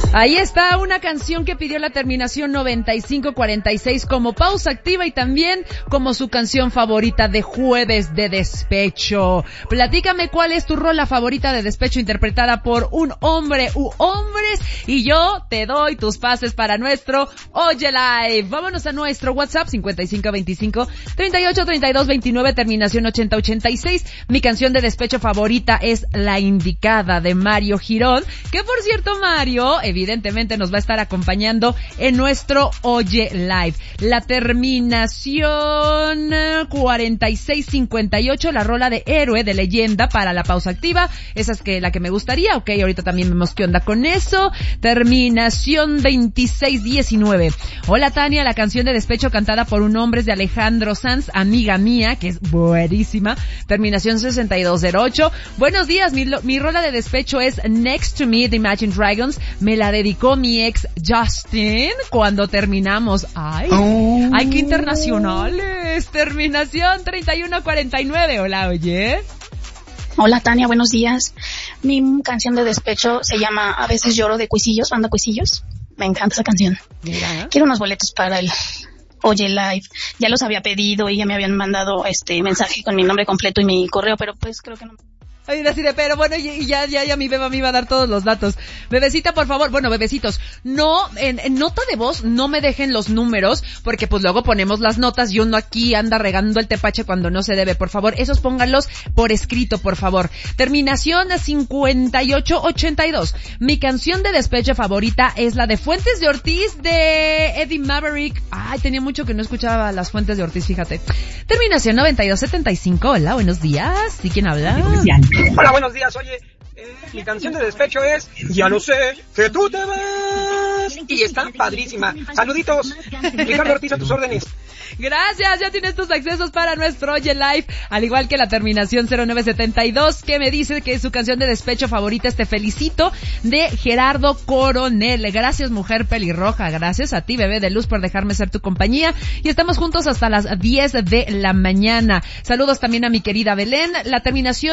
Ahí está una canción que pidió la terminación 9546 como pausa activa y también como su canción favorita de Jueves de Despecho. Platícame cuál es tu rola favorita de despecho interpretada por un hombre u hombres y yo te doy tus pases para nuestro Oye Live. Vámonos a nuestro WhatsApp 5525-383229 terminación 8086. Mi canción de despecho favorita es La Indicada de Mario Girón, que por cierto Mario evidentemente nos va a estar acompañando en nuestro Oye Live. La terminación 4658, la rola de Héroe de Leyenda para la pausa activa. Esa es la que me gustaría. Ok, ahorita también vemos qué onda con eso. Terminación 2619. Hola Tania, la canción de despecho cantada por un hombre es de Alejandro Sanz, Amiga Mía, que es buenísima. Terminación 6208. Buenos días, mi rola de despecho es Next to Me de Imagine Dragons. Me la dedicó mi ex Justin cuando terminamos. Ay, qué internacionales. Terminación 3149. Hola, oye. Hola Tania, buenos días. Mi canción de despecho se llama A veces lloro de Cuisillos, banda Cuisillos. Me encanta esa canción. Mira. Quiero unos boletos para el Oye Live. Ya los había pedido y ya me habían mandado mensaje con mi nombre completo y mi correo, pero pues creo que no. Ay, así de, pero bueno, y ya mi beba me iba a dar todos los datos. Bebecita, por favor, bueno, bebecitos, no, en nota de voz no me dejen los números, porque pues luego ponemos las notas y uno aquí anda regando el tepache cuando no se debe. Por favor, esos pónganlos por escrito, por favor. Terminación 5882. Mi canción de despecho favorita es la de Fuentes de Ortiz de Eddie Maverick. Ay, tenía mucho que no escuchaba las Fuentes de Ortiz, fíjate. Terminación 9275. Hola, buenos días. ¿Sí quién habla? Hola, buenos días. Oye, mi canción de despecho es Ya lo sé, que tú te vas. Y está padrísima. Saluditos. Ricardo Ortiz, a tus órdenes. Gracias, ya tienes tus accesos para nuestro Oye Live, al igual que la terminación 0972, que me dice que su canción de despecho favorita es Te Felicito, de Gerardo Coronel. Gracias, mujer pelirroja, gracias a ti, bebé de luz, por dejarme ser tu compañía, y estamos juntos hasta las 10 de la mañana. Saludos también a mi querida Belén, la terminación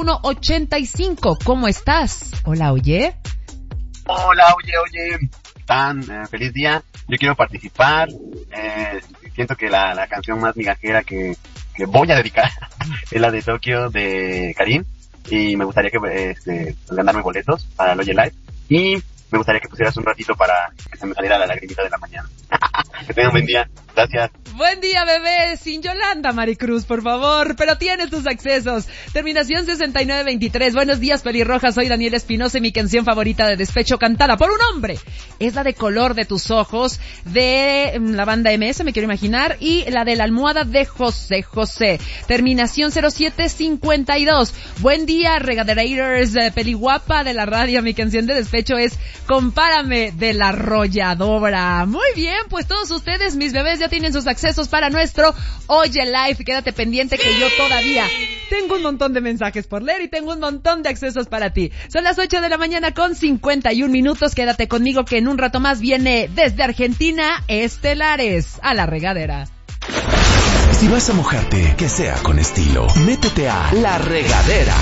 0185, ¿cómo estás? Hola, oye. Hola, oye, tan feliz día. Yo quiero participar. Siento que la canción más migajera que voy a dedicar es la de Tokio de Karim, y me gustaría que ganarme boletos para el Oye Live, y me gustaría que pusieras un ratito para que se me saliera la lagrimita de la mañana. Que tengan un buen día. Gracias. Buen día, bebé. Sin Yolanda, Maricruz, por favor. Pero tienes tus accesos. Terminación 6923. Buenos días, pelirroja. Soy Daniel Espinosa y mi canción favorita de despecho cantada por un hombre es la de Color de tus ojos de la banda MS, me quiero imaginar, y la de La Almohada de José José. Terminación 0752. Buen día, regaderators, peliguapa de la radio. Mi canción de despecho es Compárame de La Arrolladora. Muy bien, pues todos ustedes, mis bebés, ya tienen sus accesos para nuestro Oye Live. Quédate pendiente que yo todavía tengo un montón de mensajes por leer y tengo un montón de accesos para ti. Son las 8 de la mañana con 51 minutos. Quédate conmigo que en un rato más viene desde Argentina Estelares a la regadera. Si vas a mojarte, que sea con estilo. Métete a La Regadera.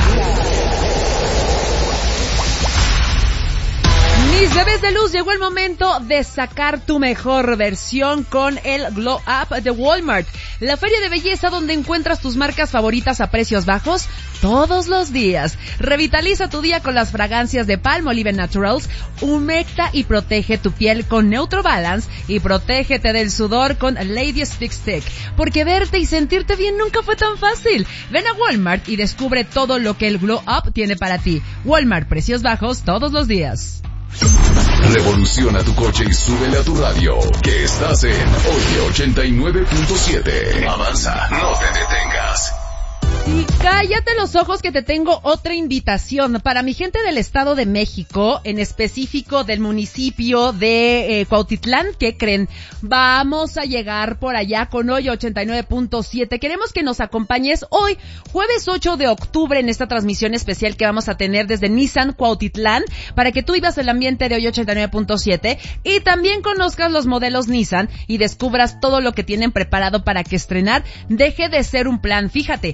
Mis bebés de luz, llegó el momento de sacar tu mejor versión con el Glow Up de Walmart, la feria de belleza donde encuentras tus marcas favoritas a precios bajos todos los días. Revitaliza tu día con las fragancias de Palmolive Naturals, humecta y protege tu piel con Neutro Balance y protégete del sudor con Lady Stick, porque verte y sentirte bien nunca fue tan fácil. Ven a Walmart y descubre todo lo que el Glow Up tiene para ti. Walmart, precios bajos todos los días. Revoluciona tu coche y súbele a tu radio, que estás en Oye 89.7. Avanza, no te detengas. Y cállate los ojos que te tengo otra invitación para mi gente del Estado de México, en específico del municipio de Cuautitlán. ¿Qué creen? Vamos a llegar por allá con Hoy 89.7. Queremos que nos acompañes hoy, jueves 8 de octubre, en esta transmisión especial que vamos a tener desde Nissan Cuautitlán, para que tú vivas el ambiente de Hoy 89.7 y también conozcas los modelos Nissan y descubras todo lo que tienen preparado para que estrenar deje de ser un plan. Fíjate, tienen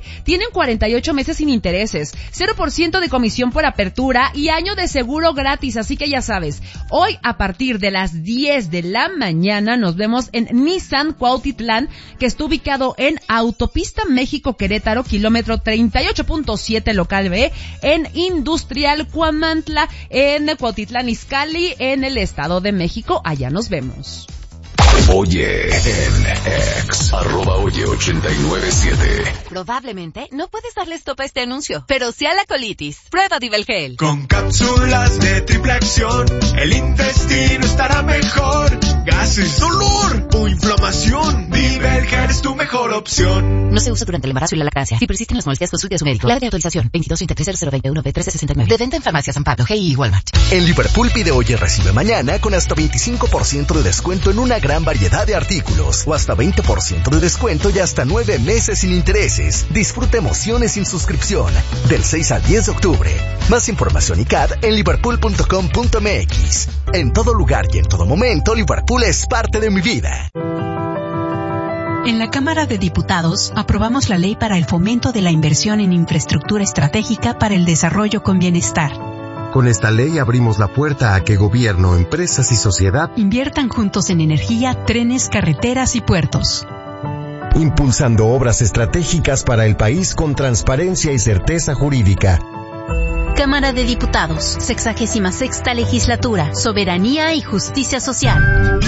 Tienen 48 meses sin intereses, 0% de comisión por apertura y año de seguro gratis, así que ya sabes, hoy a partir de las 10 de la mañana nos vemos en Nissan Cuautitlán, que está ubicado en Autopista México-Querétaro, kilómetro 38.7 local B, en Industrial Cuamantla, en Cuautitlán Izcalli, en el Estado de México. Allá nos vemos. Oye en X, @oye897. Probablemente no puedes darle stop a este anuncio, pero sí a la colitis. Prueba Divelgel. Con cápsulas de triple acción, el intestino estará mejor. Gases, dolor o inflamación, Divelgel es tu mejor opción. No se usa durante el embarazo y la lactancia. Si persisten las molestias, consulte a su médico. Clave de autorización 22-33-021-B1369. De venta en Farmacia San Pablo, GI y Walmart. En Liverpool pide hoy y recibe mañana con hasta 25% de descuento en una gran variedad de artículos o hasta 20% de descuento y hasta 9 meses sin intereses. Disfruta emociones sin suscripción del 6 al 10 de octubre. Más información y CAD en liverpool.com.mx. En todo lugar y en todo momento, Liverpool es parte de mi vida. En la Cámara de Diputados aprobamos la ley para el fomento de la inversión en infraestructura estratégica para el desarrollo con bienestar. Con esta ley abrimos la puerta a que gobierno, empresas y sociedad inviertan juntos en energía, trenes, carreteras y puertos. Impulsando obras estratégicas para el país con transparencia y certeza jurídica. Cámara de Diputados, 66ª Legislatura, Soberanía y Justicia Social.